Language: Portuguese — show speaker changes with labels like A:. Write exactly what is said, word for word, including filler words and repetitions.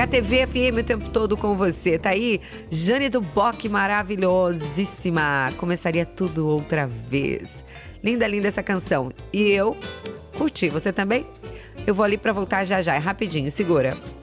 A: K T V F M o tempo todo com você. Tá aí, Jane do Bock, maravilhosíssima. Começaria tudo outra vez. Linda, linda essa canção. E eu curti, você também? Eu vou ali pra voltar já já, é rapidinho, segura.